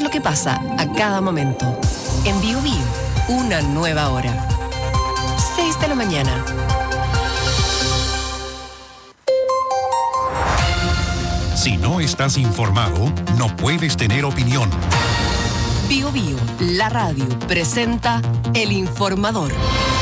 lo que pasa a cada momento. En Bio Bio, una nueva hora. 6 de la mañana. Si no estás informado, no puedes tener opinión. Bio Bio, la radio, presenta El Informador.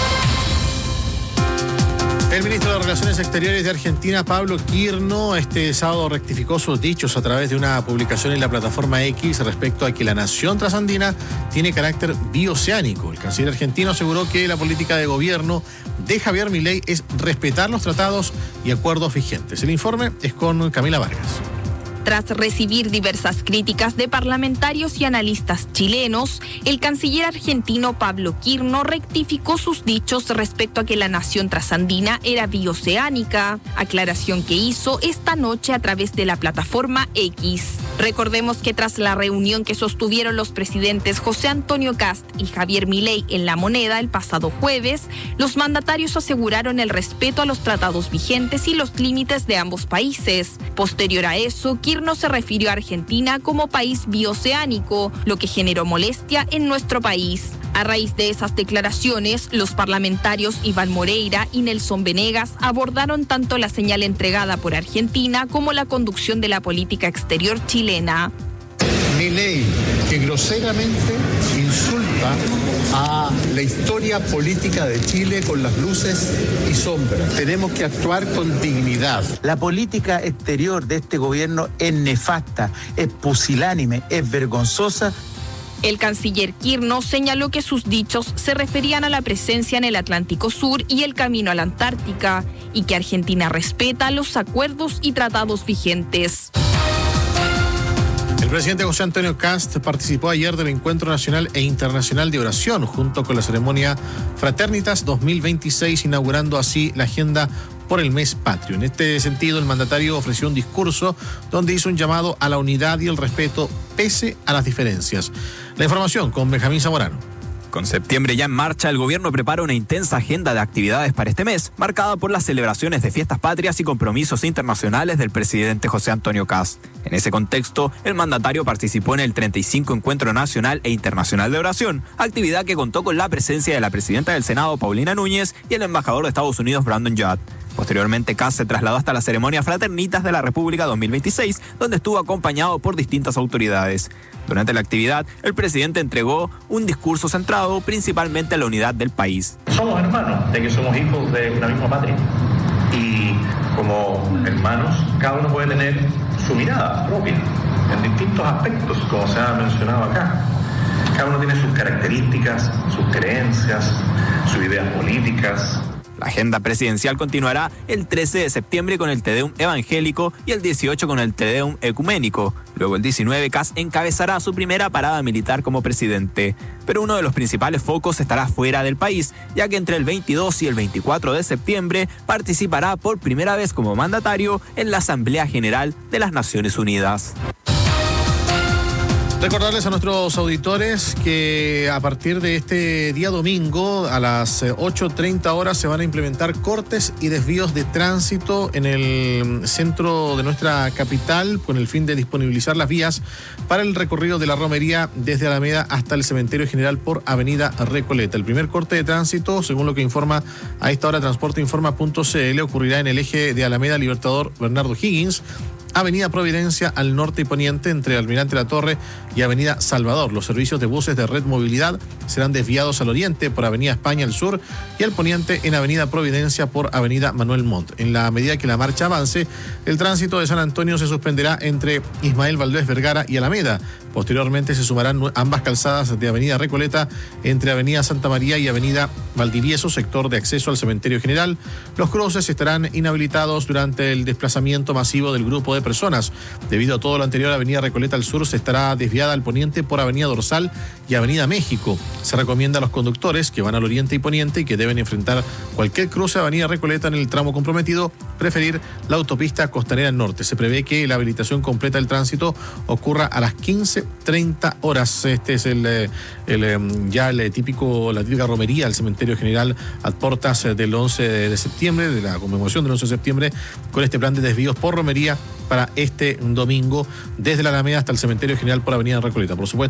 El ministro de Relaciones Exteriores de Argentina, Pablo Quirno, este sábado rectificó sus dichos a través de una publicación en la plataforma X respecto a que la nación trasandina tiene carácter bioceánico. El canciller argentino aseguró que la política de gobierno de Javier Milei es respetar los tratados y acuerdos vigentes. El informe es con Camila Vargas. Tras recibir diversas críticas de parlamentarios y analistas chilenos, el canciller argentino Pablo Quirno rectificó sus dichos respecto a que la nación trasandina era bioceánica, aclaración que hizo esta noche a través de la plataforma X. Recordemos que tras la reunión que sostuvieron los presidentes José Antonio Kast y Javier Milei en La Moneda el pasado jueves, los mandatarios aseguraron el respeto a los tratados vigentes y los límites de ambos países. Posterior a eso, Quirno se refirió a Argentina como país bioceánico, lo que generó molestia en nuestro país. A raíz de esas declaraciones, los parlamentarios Iván Moreira y Nelson Venegas abordaron tanto la señal entregada por Argentina como la conducción de la política exterior chilena. Milei, que groseramente insulta a la historia política de Chile con las luces y sombras. Tenemos que actuar con dignidad. La política exterior de este gobierno es nefasta, es pusilánime, es vergonzosa. El canciller Quirno señaló que sus dichos se referían a la presencia en el Atlántico Sur y el camino a la Antártica, y que Argentina respeta los acuerdos y tratados vigentes. El presidente José Antonio Kast participó ayer del Encuentro Nacional e Internacional de Oración, junto con la ceremonia Fraternitas 2026, inaugurando así la agenda por el mes patrio. En este sentido, el mandatario ofreció un discurso donde hizo un llamado a la unidad y el respeto pese a las diferencias. La información con Benjamín Zamorano. Con septiembre ya en marcha, el gobierno prepara una intensa agenda de actividades para este mes, marcada por las celebraciones de fiestas patrias y compromisos internacionales del presidente José Antonio Kast. En ese contexto, el mandatario participó en el 35 Encuentro Nacional e Internacional de Oración, actividad que contó con la presencia de la presidenta del Senado, Paulina Núñez, y el embajador de Estados Unidos, Brandon Judd. Posteriormente, Kast se trasladó hasta la ceremonia Fraternitas de la República 2026, donde estuvo acompañado por distintas autoridades. Durante la actividad, el presidente entregó un discurso centrado principalmente en la unidad del país. Somos hermanos, de que somos hijos de una misma patria. Y como hermanos, cada uno puede tener su mirada propia en distintos aspectos, como se ha mencionado acá. Cada uno tiene sus características, sus creencias, sus ideas políticas. La agenda presidencial continuará el 13 de septiembre con el Te Deum evangélico y el 18 con el Te Deum ecuménico. Luego el 19, Kast encabezará su primera parada militar como presidente. Pero uno de los principales focos estará fuera del país, ya que entre el 22 y el 24 de septiembre participará por primera vez como mandatario en la Asamblea General de las Naciones Unidas. Recordarles a nuestros auditores que a partir de este día domingo a las 8:30 horas se van a implementar cortes y desvíos de tránsito en el centro de nuestra capital con el fin de disponibilizar las vías para el recorrido de la romería desde Alameda hasta el Cementerio General por Avenida Recoleta. El primer corte de tránsito, según lo que informa a esta hora transporteinforma.cl, ocurrirá en el eje de Alameda Libertador Bernardo Higgins, Avenida Providencia al norte y poniente entre Almirante La Torre y Avenida Salvador. Los servicios de buses de Red Movilidad serán desviados al oriente por Avenida España al sur y al poniente en Avenida Providencia por Avenida Manuel Montt. En la medida que la marcha avance, el tránsito de San Antonio se suspenderá entre Ismael Valdés Vergara y Alameda. Posteriormente se sumarán ambas calzadas de Avenida Recoleta entre Avenida Santa María y Avenida Valdivieso, sector de acceso al Cementerio General. Los cruces estarán inhabilitados durante el desplazamiento masivo del grupo de personas. Debido a todo lo anterior, Avenida Recoleta al sur se estará desviada al poniente por Avenida Dorsal y Avenida México. Se recomienda a los conductores que van al oriente y poniente y que deben enfrentar cualquier cruce de Avenida Recoleta en el tramo comprometido, preferir la autopista Costanera Norte. Se prevé que la habilitación completa del tránsito ocurra a las 15:30 horas. Este es la típica romería al Cementerio General a portas del 11 de septiembre, de la conmemoración del 11 de septiembre, con este plan de desvíos por romería para este domingo desde la Alameda hasta el Cementerio General por Avenida Recoleta. Por supuesto,